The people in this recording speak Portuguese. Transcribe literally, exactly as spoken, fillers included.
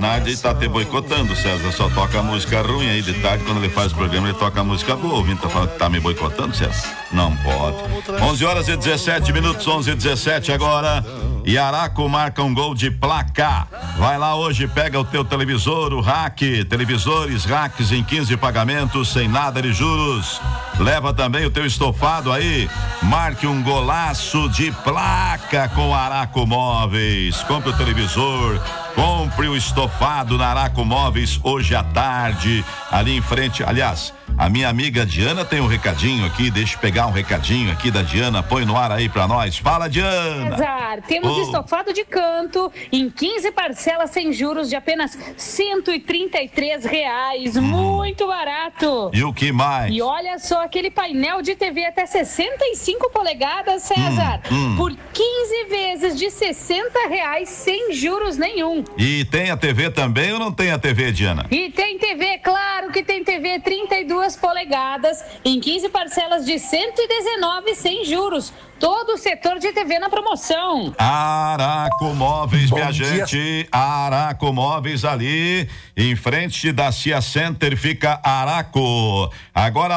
Bernardi tá te boicotando, César. Só toca música ruim aí de tarde. Quando ele faz o programa, ele toca música boa. O ouvinte tá falando que tá me boicotando, César? Não pode. onze horas e dezessete minutos, onze e dezessete agora. E Araco marca um gol de placa. Vai lá hoje, pega o teu televisor, o rack, televisores, racks em quinze pagamentos, sem nada de juros. Leva também o teu estofado aí. Marque um golaço de placa com Araco Móveis. Compre o televisor, compre o estofado na Araco Móveis hoje à tarde, ali em frente. Aliás, a minha amiga Diana tem um recadinho aqui, deixa eu pegar um recadinho aqui da Diana, põe no ar aí pra nós. Fala, Diana! César, temos oh. estofado de canto em quinze parcelas sem juros de apenas cento e trinta e três reais, hum. muito barato. E o que mais? E olha só, aquele painel de T V até sessenta e cinco polegadas, César, hum, hum. por quinze vezes de sessenta reais sem juros nenhum. E tem a T V também ou não tem a T V, Diana? E tem T V, claro que tem T V trinta e duas polegadas em quinze parcelas de cento e dezenove sem juros. Todo o setor de T V na promoção. Araco Móveis, Bom minha dia. gente. Araco Móveis ali, em frente da Cia Center, fica Araco. Agora